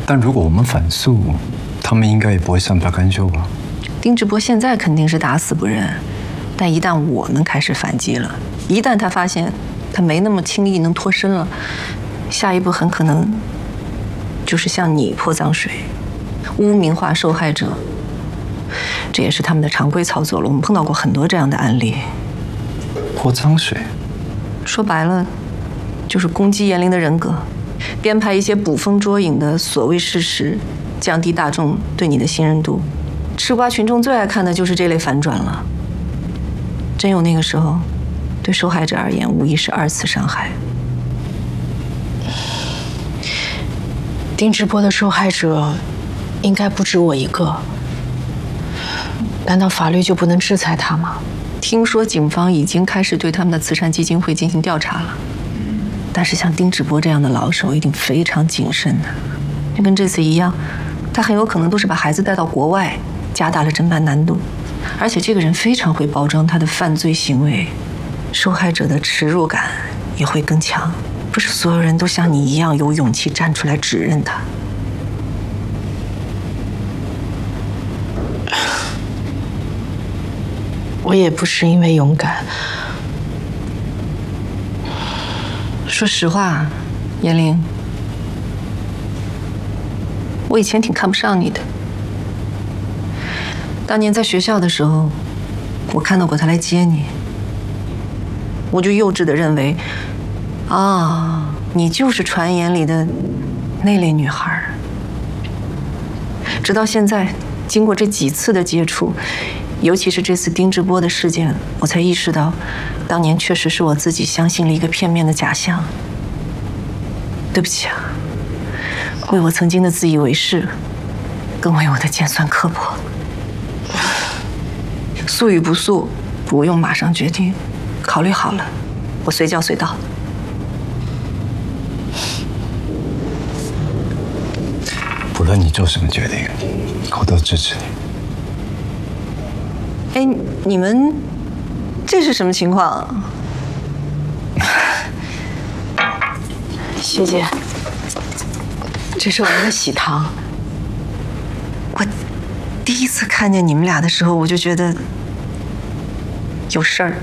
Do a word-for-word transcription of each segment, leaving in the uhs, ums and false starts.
但如果我们反诉，他们应该也不会善罢甘休吧？ 丁志波现在肯定是打死不认，但一旦我们开始反击了，一旦他发现他没那么轻易能脱身了，下一步很可能就是向你泼脏水，污名化受害者。这也是他们的常规操作了。我们碰到过很多这样的案例。 泼脏水， 说白了，就是攻击严玲的人格，编排一些捕风捉影的所谓事实，降低大众对你的信任度。吃瓜群众最爱看的就是这类反转了。真有那个时候，对受害者而言，无疑是二次伤害。 丁志波的受害者应该不止我一个，难道法律就不能制裁他吗？ 听说警方已经开始对他们的慈善基金会进行调查了，但是像丁志波这样的老手一定非常谨慎的。就跟这次一样，他很有可能都是把孩子带到国外，加大了侦办难度。而且这个人非常会包装他的犯罪行为，受害者的耻辱感也会更强。不是所有人都像你一样有勇气站出来指认他。 我也不是因为勇敢。 说实话，严玲，我以前挺看不上你的。当年在学校的时候，我看到过他来接你，我就幼稚的认为，啊，你就是传言里的那类女孩。直到现在，经过这几次的接触，尤其是这次丁志波的事件，我才意识到，当年确实是我自己相信了一个片面的假象。对不起啊，为我曾经的自以为是，更为我的尖酸刻薄。诉与不诉，不用马上决定，考虑好了，我随叫随到。 不论你做什么决定，我都支持你。哎，你们这是什么情况？ 谢姐，这是我们的喜糖。 我第一次看见你们俩的时候，我就觉得有事儿。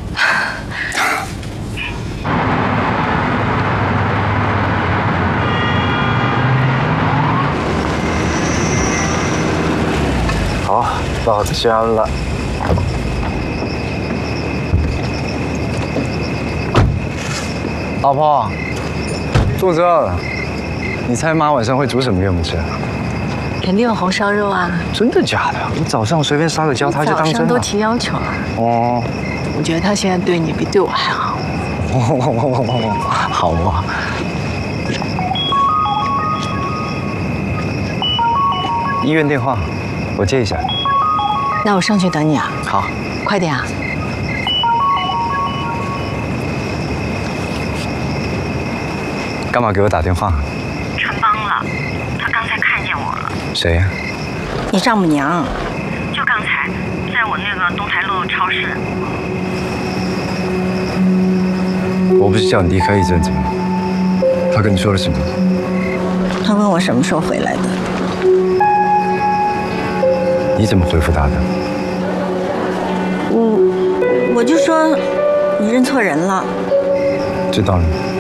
好，到家了。老婆，肚子饿了，你猜妈晚上会煮什么给我们吃？ 肯定有红烧肉啊！ 真的假的？你早上随便撒个娇，他就当真了。 早上都提要求了。 哦， 我觉得他现在对你比对我还好。 好啊。医院电话，我接一下。 那我上去等你啊。 好， 快点啊。 干嘛给我打电话？ 穿帮了，他刚才看见我了。 谁呀？ 你丈母娘。 就刚才，在我那个东台路超市。 我不是叫你离开一阵子吗？他跟你说了什么？ 他问我什么时候回来的。 你怎么回复他的？ 我我就说你认错人了。 知道了。